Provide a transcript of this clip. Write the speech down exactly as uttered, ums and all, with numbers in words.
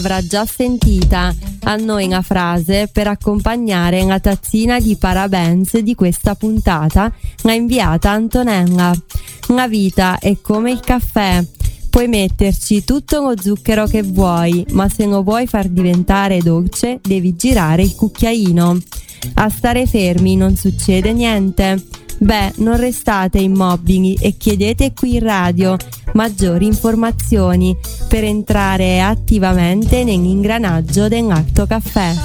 Avrà già sentita a noi una frase per accompagnare una tazzina di parabens di questa puntata, l'ha inviata Antonella. Una vita è come il caffè, puoi metterci tutto lo zucchero che vuoi, ma se lo vuoi far diventare dolce devi girare il cucchiaino. A stare fermi non succede niente. Beh, non restate immobili e chiedete qui in radio maggiori informazioni per entrare attivamente nell'ingranaggio del Lacto Caffè.